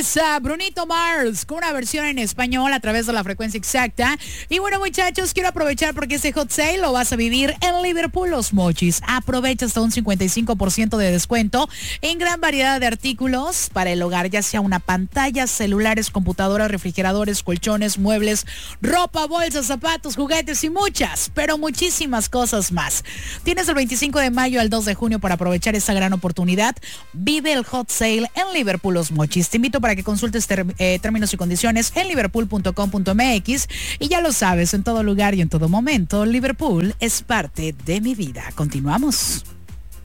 es Brunito Mars con una versión en español a través de la frecuencia exacta. Y bueno, muchachos, quiero aprovechar porque este hot sale lo vas a vivir en Liverpool Los Mochis. Aprovecha hasta un 55% de descuento en gran variedad de artículos para el hogar, ya sea una pantalla, celulares, computadoras, refrigeradores, colchones, muebles, ropa, bolsas, zapatos, juguetes y muchas, pero muchísimas cosas más. Tienes el 25 de mayo al 2 de junio para aprovechar esta gran oportunidad. Vive el hot sale en Liverpool Los Mochis. Te invito para que consultes términos y condiciones en liverpool.com.mx. Y ya lo sabes, en todo lugar y en todo momento, Liverpool es parte de mi vida. Continuamos.